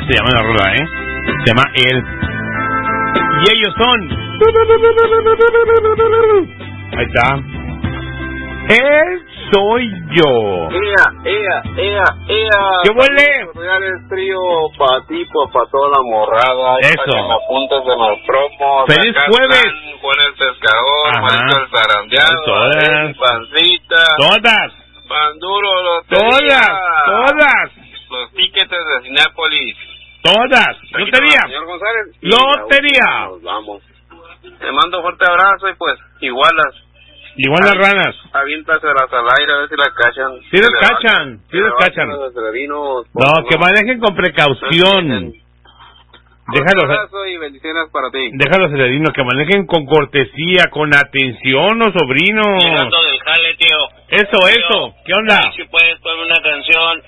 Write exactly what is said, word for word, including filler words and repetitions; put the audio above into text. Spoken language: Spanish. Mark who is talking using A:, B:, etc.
A: se llama la rola, ¿eh? Se llama Él. Y ellos son... Ahí está. Él soy yo.
B: Ea, ea, ea, ea.
A: ¿Qué huele?
B: Reales trío pa' ti, pa' toda la morrada.
A: Eso.
B: Para que me apuntes en los promos.
A: ¡Feliz
B: Acá
A: jueves!
B: están Juan el pescador,
A: Ajá.
B: Marito el zarandeado,
A: Todas.
B: Adel, Pancita,
A: Todas.
B: Pan Duro, Lotería.
A: Todas. Todas.
B: Los tickets de Cinépolis.
A: Todas.
B: Aquí
A: Lotería.
B: con el señor González. Y
A: Lotería.
B: Nos vamos. Te mando fuerte abrazo y pues igual las
A: Igual las ranas.
B: aviéntaselas al aire a ver si las cachan.
A: Sí las cachan, sí las cachan. No, que manejen con precaución. Déjalos,
B: un abrazo y bendiciones para ti.
A: déjalos, Celerino, que manejen con cortesía, con atención, los sobrinos.
C: Llegando del jale, tío.
A: Eso,
C: Tío,
A: eso. ¿Qué onda?
C: Si puedes poner una canción